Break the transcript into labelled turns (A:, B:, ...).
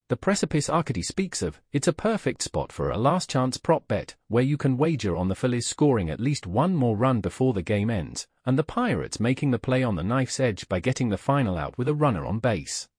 A: The precipice Arcady speaks of, it's a perfect spot for a last-chance prop bet, where you can wager on the Phillies scoring at least one more run before the game ends, and the Pirates making the play on the knife's edge by getting the final out with a runner on base.